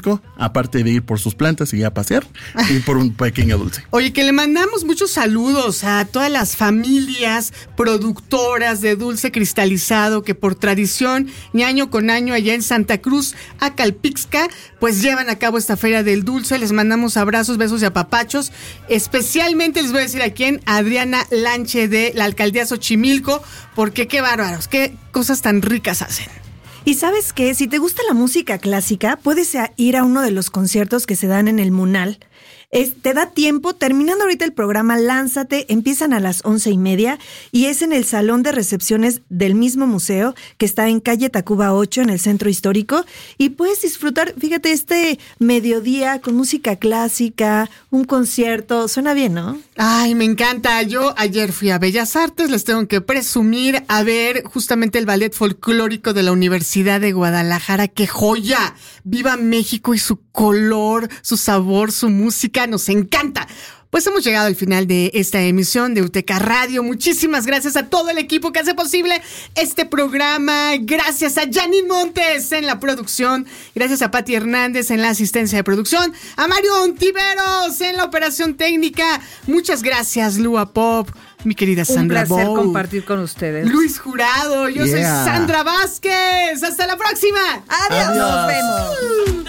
aparte de ir por sus plantas y a pasear, y por un pequeño dulce. Oye, que le mandamos muchos saludos a todas las familias productoras de dulce cristalizado que por tradición y año con año allá en Santa Cruz, Acalpixca, pues llevan a cabo esta feria del dulce. Les mandamos abrazos, besos y apapachos. Especialmente les voy a decir a quién, a Adriana Lanche de la Alcaldía Xochimilco, porque qué bárbaros, qué cosas tan ricas hacen. Y ¿sabes qué? Si te gusta la música clásica, puedes ir a uno de los conciertos que se dan en el Munal. Te da tiempo, terminando ahorita el programa, lánzate, empiezan a las 11:30 y es en el salón de recepciones del mismo museo que está en calle Tacuba 8 en el centro histórico y puedes disfrutar, fíjate, este mediodía con música clásica, un concierto, suena bien, ¿no? Ay, me encanta. Yo ayer fui a Bellas Artes, les tengo que presumir, a ver justamente el ballet folclórico de la Universidad de Guadalajara. ¡Qué joya! ¡Viva México y su color, su sabor, su música! ¡Nos encanta! Pues hemos llegado al final de esta emisión de UTK Radio. Muchísimas gracias a todo el equipo que hace posible este programa. Gracias a Janine Montes en la producción. Gracias a Pati Hernández en la asistencia de producción. A Mario Ontiveros en la operación técnica. Muchas gracias, Lua Pop. Mi querida Sandra Bow. Un placer compartir con ustedes. Luis Jurado. Yo soy Sandra Vázquez. ¡Hasta la próxima! ¡Adiós! Nos vemos.